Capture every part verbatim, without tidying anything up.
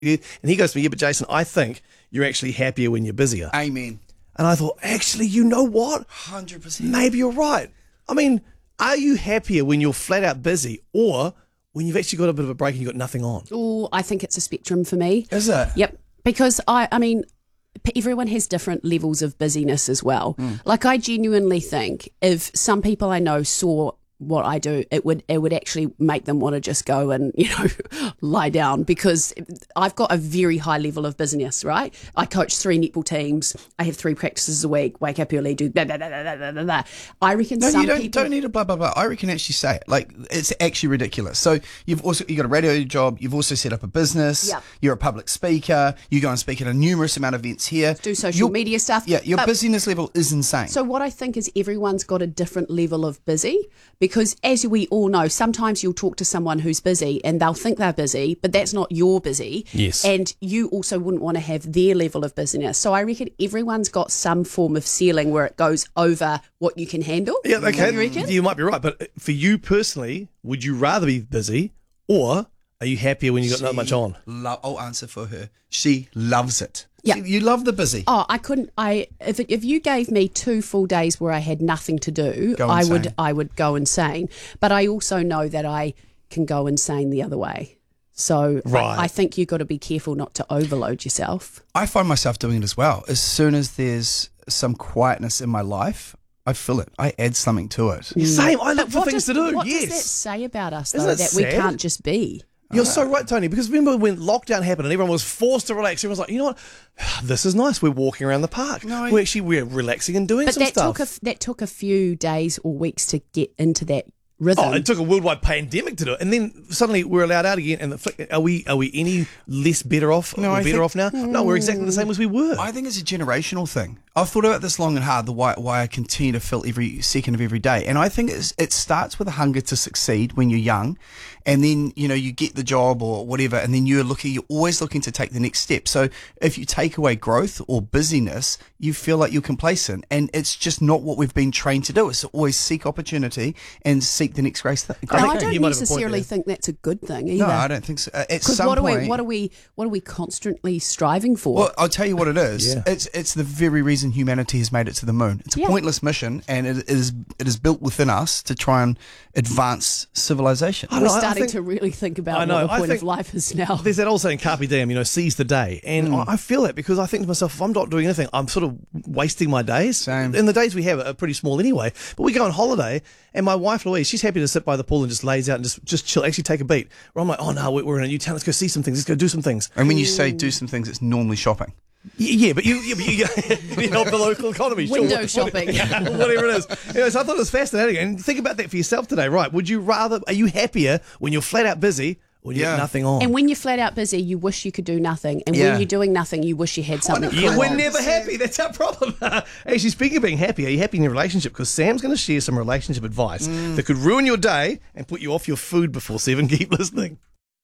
And he goes to me, yeah, but Jason, I think you're actually happier when you're busier. Amen. And I thought, actually, you know what? one hundred percent. Maybe you're right. I mean, are you happier when you're flat out busy or when you've actually got a bit of a break and you've got nothing on? Oh, I think it's a spectrum for me. Is it? Yep. Because I, I mean, p- everyone has different levels of busyness as well. Mm. Like I genuinely think if some people I know saw what I do, it would it would actually make them want to just go and, you know, lie down, because I've got a very high level of business, right? I coach three netball teams. I have three practices a week, wake up early, do blah, blah, blah, blah, blah, blah, blah. I reckon No, some you don't, people... don't need a blah, blah, blah. I reckon actually say it. Like, it's actually ridiculous. So you've also you got a radio job. You've also set up a business. Yep. You're a public speaker. You go and speak at a numerous amount of events here. do social Your- media stuff. Yeah, your But- busyness level is insane. So what I think is everyone's got a different level of busy, because as we all know, sometimes you'll talk to someone who's busy and they'll think they're busy, but that's not your busy. Yes. And you also wouldn't want to have their level of busyness. So I reckon everyone's got some form of ceiling where it goes over what you can handle. Yeah, okay. You reckon? You might be right. But for you personally, would you rather be busy or are you happier when you've got not much on? Lo- I'll answer for her. She loves it. Yeah. See, you love the busy. Oh, I couldn't. I if it, if you gave me two full days where I had nothing to do, Go I insane. would I would go insane. But I also know that I can go insane the other way. So Right. I, I think you've got to be careful not to overload yourself. I find myself doing it as well. As soon as there's some quietness in my life, I feel it. I add something to it. Same. I look But for what things does, to do. What yes. does that say about us, Isn't though, it that we sad? can't just be? You're so right, Tony, because remember when lockdown happened and everyone was forced to relax, everyone was like, you know what, this is nice, we're walking around the park. No, I- we're actually, we're relaxing and doing But some that stuff. took a f- that took a few days or weeks to get into that rhythm. Oh, it took a worldwide pandemic to do it, and then suddenly we're allowed out again. And the, flick- are we are we any less better off? No, we're I better think- off now. No, we're exactly the same as we were. I think it's a generational thing. I've thought about this long and hard, the why, why I continue to feel every second of every day. And I think it's, it starts with a hunger to succeed when you're young. And then, you know, you get the job or whatever, and then you're looking, you're always looking to take the next step. So if you take away growth or busyness, you feel like you're complacent. And it's just not what we've been trained to do. It's to always seek opportunity and seek the next grace. Th- Now, think I you don't might have a point necessarily there. think that's a good thing either. No, I don't think so. Uh, at Because some what are point, we what are we what are we constantly striving for? Well, I'll tell you what it is. Yeah. It's it's the very reason humanity has made it to the moon. It's a Yeah. pointless mission, and it is it is built within us to try and advance civilization. I We're don't know, I starting think- to really think about I know, what the I point think- of life is now. There's that old saying, carpe diem, you know, seize the day. And Mm. I I feel that because I think to myself, if I'm not doing anything, I'm sort of wasting my days. Same. And the days we have are pretty small anyway. But we go on holiday, and my wife, Louise, she's happy to sit by the pool and just lays out and just, just chill, actually take a beat. Where I'm like, oh no, we- we're in a new town, let's go see some things, let's go do some things. And when you say do some things, it's normally shopping. Y- Yeah, but you, you, you, you help the local economy. sure, Window what- shopping. whatever it is. Anyway, so I thought it was fascinating. And think about that for yourself today, right? Would you rather, are you happier when you're flat out busy or when you Yeah. have nothing on? And when you're flat out busy, you wish you could do nothing. And Yeah. when you're doing nothing, you wish you had something. know. Yeah, full we're on. never happy. That's our problem. Actually, speaking of being happy, are you happy in your relationship? Because Sam's going to share some relationship advice that could ruin your day and put you off your food before seven. Keep listening.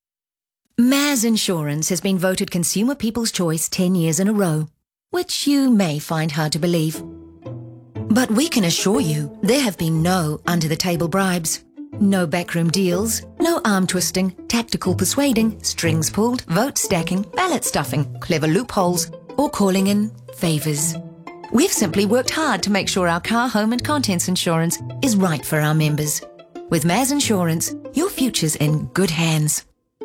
Maz Insurance has been voted Consumer People's Choice ten years in a row, which you may find hard to believe. But we can assure you there have been no under-the-table bribes, no backroom deals, no arm-twisting, tactical persuading, strings pulled, vote stacking, ballot stuffing, clever loopholes, or calling in favours. We've simply worked hard to make sure our car, home and contents insurance is right for our members. With Maz Insurance, your future's in good hands.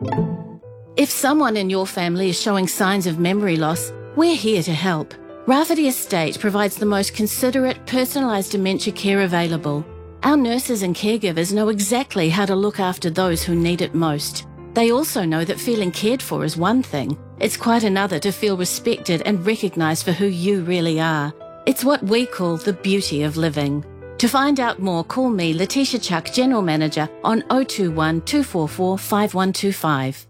If someone in your family is showing signs of memory loss, we're here to help. Rafferty Estate provides the most considerate, personalised dementia care available. Our nurses and caregivers know exactly how to look after those who need it most. They also know that feeling cared for is one thing. It's quite another to feel respected and recognised for who you really are. It's what we call the beauty of living. To find out more, call me, Letitia Chuck, General Manager, on oh two one, two four four, five one two five.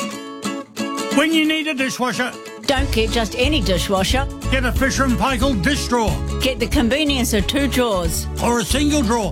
When you need a dishwasher, Don't get just any dishwasher. get a Fisher and Paykel dish drawer Get the convenience of two drawers. or a single drawer.